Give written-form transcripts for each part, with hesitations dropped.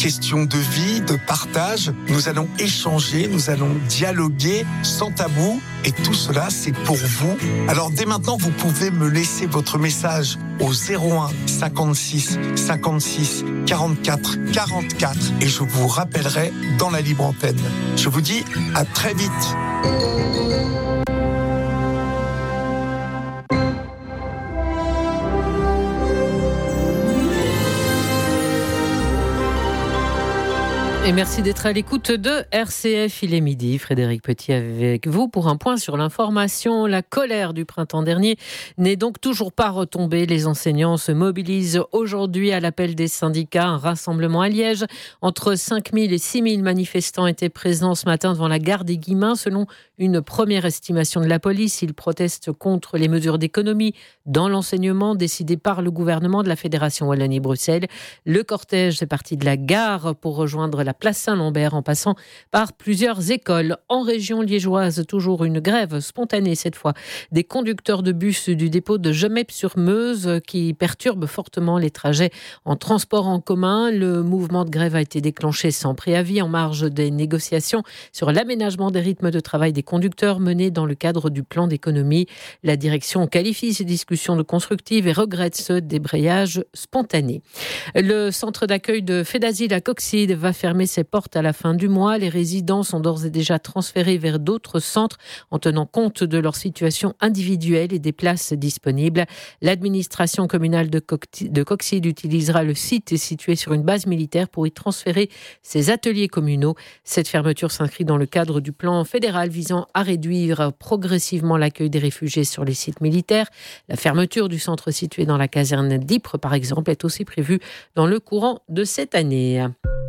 Question de vie, de partage. Nous allons échanger, nous allons dialoguer sans tabou. Et tout cela, c'est pour vous. Alors dès maintenant, vous pouvez me laisser votre message au 01 56 56 44 44 et je vous rappellerai dans la libre antenne. Je vous dis à très vite. Et merci d'être à l'écoute de RCF. Il est midi. Frédéric Petit avec vous pour un point sur l'information. La colère du printemps dernier n'est donc toujours pas retombée. Les enseignants se mobilisent aujourd'hui à l'appel des syndicats. Un rassemblement à Liège. Entre 5 000 et 6 000 manifestants étaient présents ce matin devant la gare des Guillemins. Selon une première estimation de la police, ils protestent contre les mesures d'économie dans l'enseignement décidées par le gouvernement de la Fédération Wallonie-Bruxelles. Le cortège est parti de la gare pour rejoindre la place Saint-Lambert en passant par plusieurs écoles. En région liégeoise, toujours une grève spontanée cette fois des conducteurs de bus du dépôt de Gemep-sur-Meuse qui perturbe fortement les trajets en transport en commun. Le mouvement de grève a été déclenché sans préavis en marge des négociations sur l'aménagement des rythmes de travail des conducteurs menés dans le cadre du plan d'économie. La direction qualifie ces discussions de constructives et regrette ce débrayage spontané. Le centre d'accueil de Fédazil à Coxide va fermer ses portes à la fin du mois. Les résidents sont d'ores et déjà transférés vers d'autres centres en tenant compte de leur situation individuelle et des places disponibles. L'administration communale de Coxide utilisera le site situé sur une base militaire pour y transférer ses ateliers communaux. Cette fermeture s'inscrit dans le cadre du plan fédéral visant à réduire progressivement l'accueil des réfugiés sur les sites militaires. La fermeture du centre situé dans la caserne d'Ypres, par exemple, est aussi prévue dans le courant de cette année.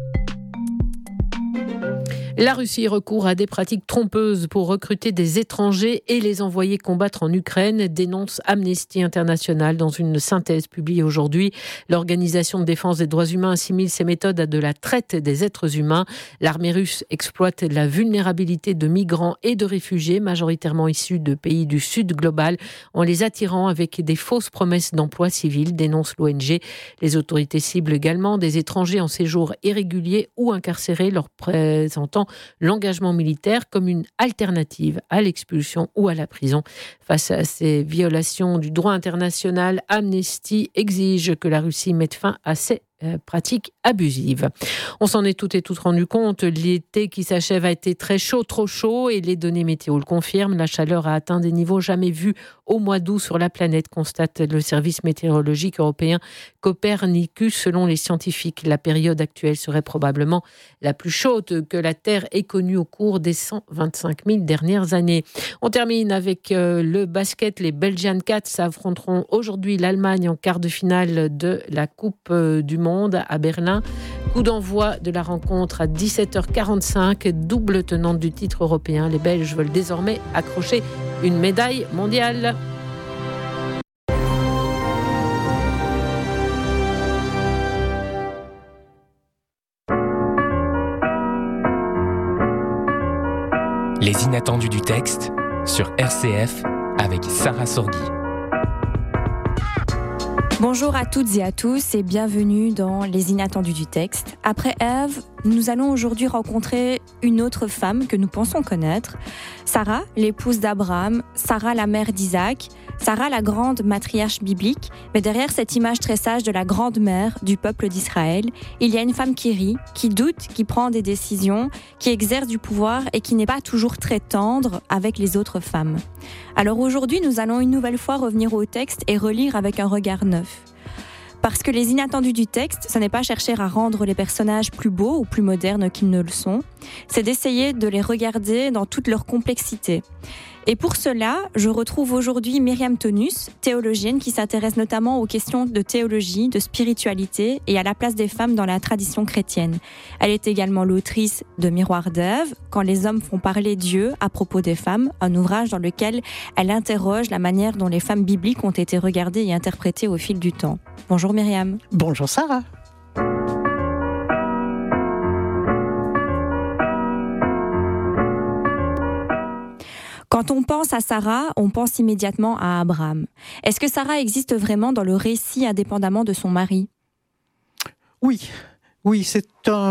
La Russie recourt à des pratiques trompeuses pour recruter des étrangers et les envoyer combattre en Ukraine, dénonce Amnesty International dans une synthèse publiée aujourd'hui. L'Organisation de défense des droits humains assimile ces méthodes à de la traite des êtres humains. L'armée russe exploite la vulnérabilité de migrants et de réfugiés, majoritairement issus de pays du Sud global, en les attirant avec des fausses promesses d'emploi civil, dénonce l'ONG. Les autorités ciblent également des étrangers en séjour irrégulier ou incarcérés, leur présentant l'engagement militaire comme une alternative à l'expulsion ou à la prison. Face à ces violations du droit international, Amnesty exige que la Russie mette fin à ces pratiques abusives. On s'en est toutes et toutes rendu compte. L'été qui s'achève a été très chaud, trop chaud, et les données météo le confirment. La chaleur a atteint des niveaux jamais vus au mois d'août sur la planète, constate le service météorologique européen Copernicus. Selon les scientifiques, la période actuelle serait probablement la plus chaude que la Terre ait connue au cours des 125 000 dernières années. On termine avec le basket. Les Belgian Cats affronteront aujourd'hui l'Allemagne en quart de finale de la Coupe du Monde à Berlin. Coup d'envoi de la rencontre à 17h45. Double tenante du titre européen, les Belges veulent désormais accrocher une médaille mondiale. Les inattendus du texte sur RCF avec Sarah Sorghi. Bonjour à toutes et à tous et bienvenue dans Les inattendus du texte. Après Ève, nous allons aujourd'hui rencontrer une autre femme que nous pensons connaître. Sarah, l'épouse d'Abraham, Sarah, la mère d'Isaac, Sarah, la grande matriarche biblique. Mais derrière cette image très sage de la grande mère du peuple d'Israël, il y a une femme qui rit, qui doute, qui prend des décisions, qui exerce du pouvoir et qui n'est pas toujours très tendre avec les autres femmes. Alors aujourd'hui, nous allons une nouvelle fois revenir au texte et relire avec un regard neuf. Parce que les inattendus du texte, ce n'est pas chercher à rendre les personnages plus beaux ou plus modernes qu'ils ne le sont, c'est d'essayer de les regarder dans toute leur complexité. Et pour cela, je retrouve aujourd'hui Myriam Tonus, théologienne qui s'intéresse notamment aux questions de théologie, de spiritualité et à la place des femmes dans la tradition chrétienne. Elle est également l'autrice de Miroir d'Ève, Quand les hommes font parler Dieu à propos des femmes, un ouvrage dans lequel elle interroge la manière dont les femmes bibliques ont été regardées et interprétées au fil du temps. Bonjour Myriam. Bonjour Sarah. Quand on pense à Sarah, on pense immédiatement à Abraham. Est-ce que Sarah existe vraiment dans le récit indépendamment de son mari ? Oui, Oui, c'est un